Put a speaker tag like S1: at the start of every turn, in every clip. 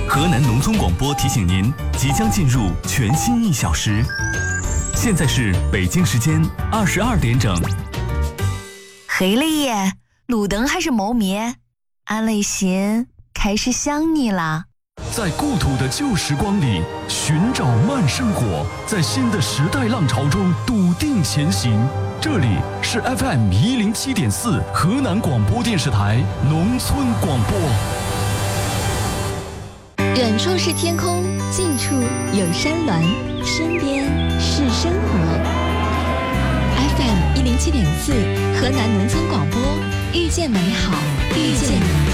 S1: 河南农村广播提醒您，即将进入全新1小时。现在是北京时间22点整。
S2: 黑了耶，路灯还是猫咪，俺的心开始想你了。
S1: 在故土的旧时光里寻找慢生活，在新的时代浪潮中笃定前行。这里是 FM 107.4河南广播电视台农村广播。
S3: 远处是天空，近处有山峦，身边是生活。FM 107.4河南农村广播，遇见美好，遇见你。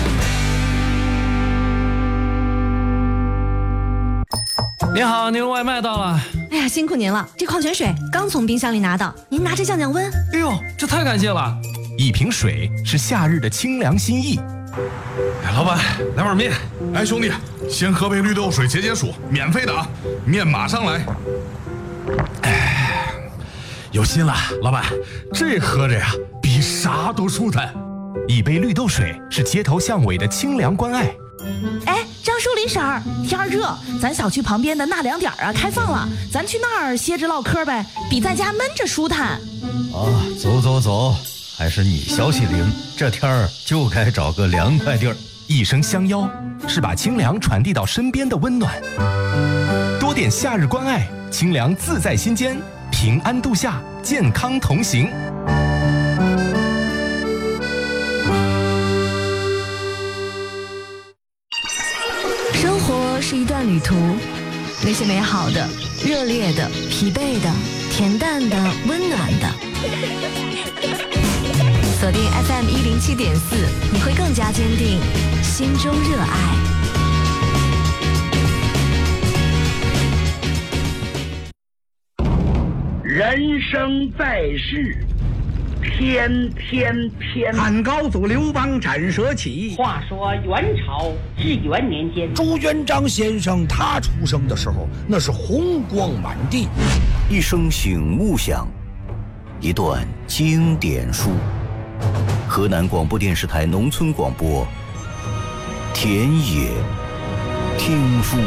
S4: 您好，您外卖到了。
S5: 哎呀，辛苦您了，这矿泉水刚从冰箱里拿到，您拿着降降温。
S4: 哎呦，这太感谢了！
S6: 一瓶水是夏日的清凉心意。
S4: 哎，老板，来碗面。
S7: 哎，兄弟，先喝杯绿豆水解解暑，免费的啊！面马上来。
S6: 哎，有心了，老板，这喝着呀，比啥都舒坦。一杯绿豆水是街头巷尾的清凉关爱。
S5: 哎，张淑林婶儿，天儿热，咱小区旁边的纳凉点啊开放了，咱去那儿歇着唠嗑呗，比在家闷着舒坦。
S8: 啊，走走走，还是你消息灵，这天儿就该找个凉快地儿。
S6: 一声相邀，是把清凉传递到身边的温暖。多点夏日关爱，清凉自在心间，平安度夏，健康同行。
S2: 生活是一段旅途，那些美好的、热烈的、疲惫的、恬淡的、温暖的。锁定 FM 107.4，你会更加坚定心中热爱。
S9: 人生在世，天天偏。
S10: 汉高祖刘邦斩蛇起。
S9: 话说元朝至元年间，
S10: 朱元璋先生他出生的时候，那是红光满地。
S11: 一声醒悟响，一段经典书。河南广播电视台农村广播，田野听书。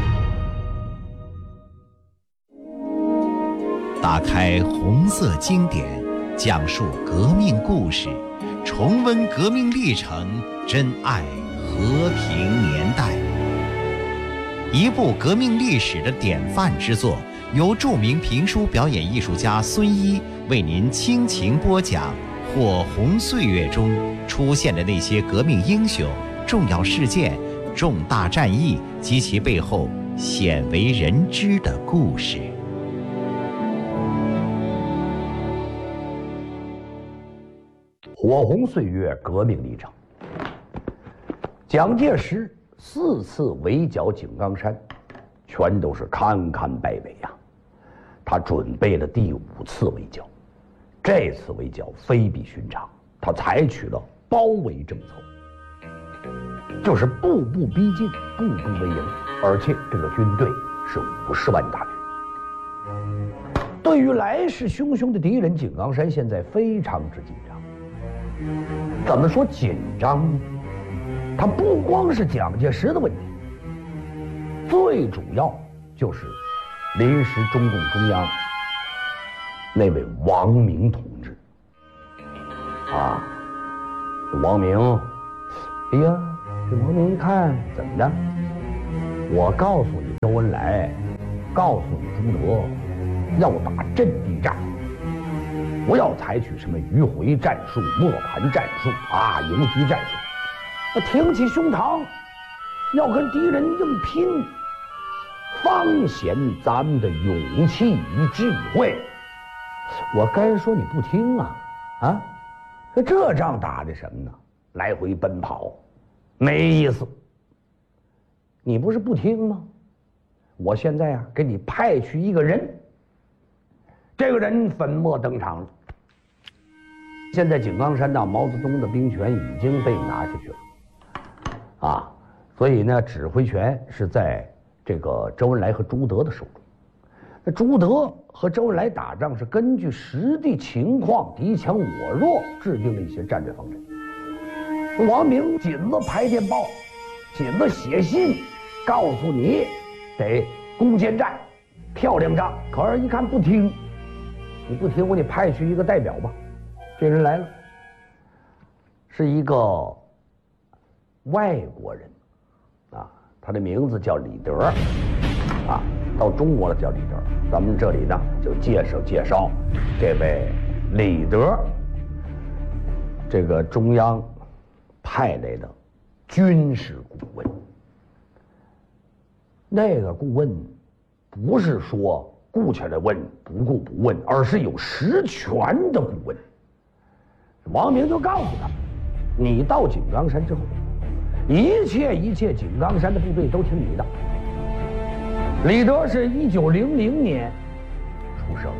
S12: 打开红色经典，讲述革命故事，重温革命历程，珍爱和平年代。一部革命历史的典范之作，由著名评书表演艺术家孙一为您倾情播讲火红岁月中出现的那些革命英雄、重要事件、重大战役及其背后鲜为人知的故事。
S13: 火红岁月革命历程。蒋介石4次围剿井冈山，全都是堪堪败北呀。他准备了第5次围剿，这次围剿非比寻常，他采取了包围政策，就是步步逼近，步步为营，而且这个军队是50万大军。对于来势汹汹的敌人，井冈山现在非常之紧张。怎么说紧张呢？它不光是蒋介石的问题，最主要就是临时中共中央那位王明同志啊。王明，哎呀，这王明一看怎么着？我告诉你周恩来，告诉你朱德，要打阵地战，不要采取什么迂回战术、磨盘战术啊、游击战术，挺起胸膛，要跟敌人硬拼，方显咱们的勇气与智慧。我该说你不听啊，啊，这仗打的什么呢？来回奔跑，没意思。你不是不听吗？我现在啊，给你派去一个人，这个人粉墨登场了。现在井冈山到毛泽东的兵权已经被拿下去了，啊，所以呢，指挥权是在这个周恩来和朱德的手中。那朱德和周恩来打仗是根据实地情况，敌强我弱，制定了一些战略方针。王明紧了排电报，紧了写信， 告诉你得攻坚战、漂亮仗。可是，一看不听，你不听，我给你派去一个代表吧。这人来了，是一个外国人，啊，他的名字叫李德，啊，到中国了叫李德。咱们这里呢就介绍这位李德，这个中央派来的军事顾问。那个顾问不是说顾起来问不顾不问，而是有实权的顾问。王明就告诉他，你到井冈山之后，一切井冈山的部队都听你的。李德是1900年出生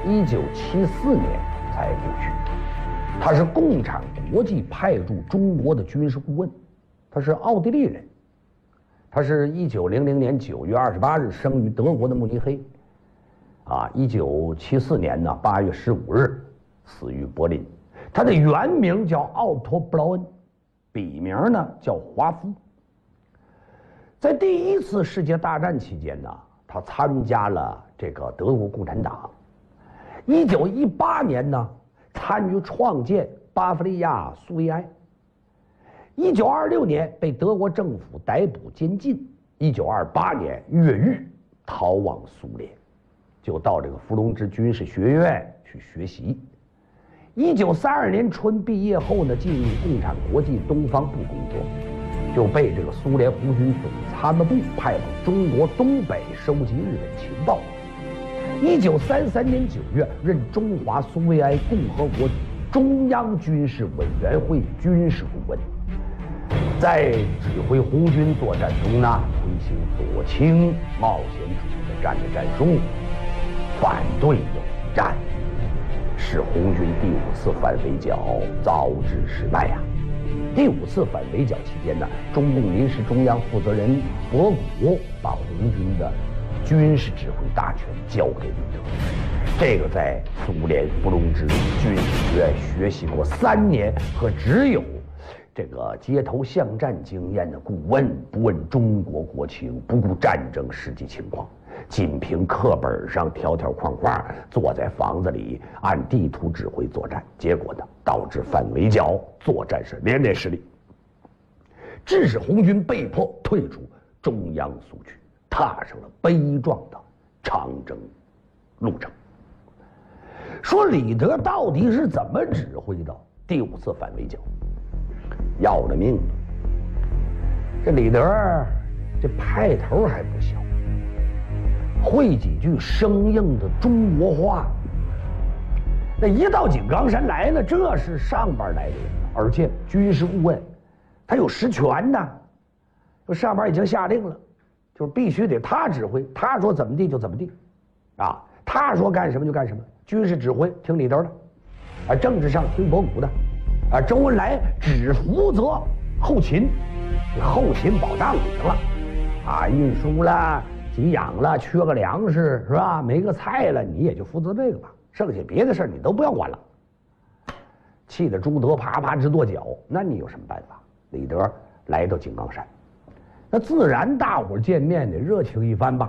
S13: ，1974年才故去。他是共产国际派驻中国的军事顾问，他是奥地利人。他是1900年9月28日生于德国的慕尼黑，啊，1974年呢8月15日死于柏林。他的原名叫奥托·布劳恩，笔名呢叫华夫。在第一次世界大战期间呢，他参加了这个德国共产党。1918年呢，参与创建巴伐利亚苏维埃。1926年被德国政府逮捕监禁，1928年越狱逃往苏联，就到这个伏龙芝军事学院去学习。1932年春毕业后呢，进入共产国际东方部工作，就被这个苏联红军总参谋部派往中国东北收集日本情报。1933年9月任中华苏维埃共和国中央军事委员会军事顾问，在指挥红军作战中呢，推行左倾冒险主义的战略战术，反对友谊战，使红军第5次反围剿遭致失败啊。第5次反围剿期间呢，中共临时中央负责人博古把红军的军事指挥大权交给李德。这个在苏联伏龙芝军事学院学习过3年和只有这个街头巷战经验的顾问，不问中国国情，不顾战争实际情况，仅凭课本上条条框框，坐在房子里按地图指挥作战，结果呢，导致反围剿作战是连连失利，致使红军被迫退出中央苏区，踏上了悲壮的长征路程。说李德到底是怎么指挥的第5次反围剿？要了命了！这李德这派头还不小，会几句生硬的中国话。那一到井冈山来了，这是上边来的人，而且军事顾问他有实权呐，就上边已经下令了，就是必须得他指挥，他说怎么地就怎么地，啊，他说干什么就干什么，军事指挥听李德的，啊，政治上听博古的。啊，周恩来只负责后勤，后勤保障就行了，啊，运输啦、给养啦，缺个粮食是吧？没个菜了，你也就负责这个吧，剩下别的事儿你都不要管了。气得朱德啪啪直跺脚，那你有什么办法？李德来到井冈山，那自然大伙见面得热情一番吧。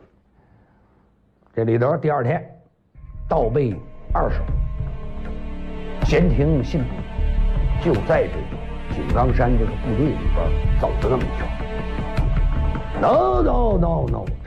S13: 这李德第2天到备20，闲庭信步。就在这个井冈山这个部队里边走了那么一圈。No，